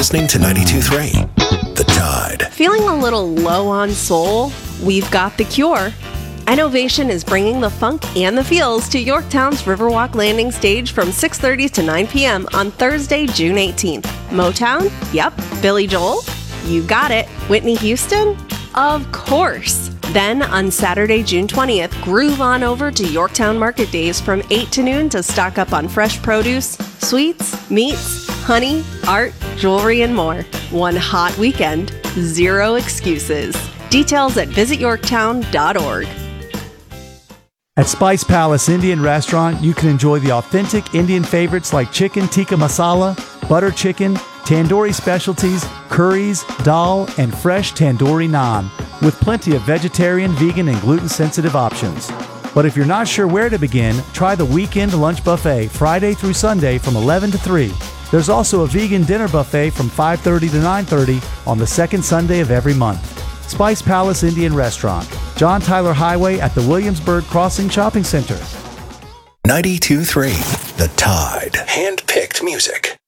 Listening to 92.3 The Tide. Feeling a little low on soul? We've got the cure. Innovation is bringing the funk and the feels to Yorktown's Riverwalk Landing Stage from 6:30 to 9 p.m. on Thursday, June 18th. Motown? Yep. Billy Joel? You got it. Whitney Houston? Of course. Then on Saturday, June 20th, groove on over to Yorktown Market Days from 8 to noon to stock up on fresh produce, sweets, meats, honey, art, jewelry, and more. One hot weekend. Zero excuses. Details at visityorktown.org. At Spice Palace Indian Restaurant, you can enjoy the authentic Indian favorites like chicken tikka masala, butter chicken, tandoori specialties, curries, dal, and fresh tandoori naan, with plenty of vegetarian, vegan, and gluten-sensitive options. But if you're not sure where to begin, try the weekend lunch buffet Friday through Sunday from 11 to 3. There's also a vegan dinner buffet from 5:30 to 9:30 on the second Sunday of every month. Spice Palace Indian Restaurant, John Tyler Highway at the Williamsburg Crossing Shopping Center. 92.3 The Tide. Hand-picked music.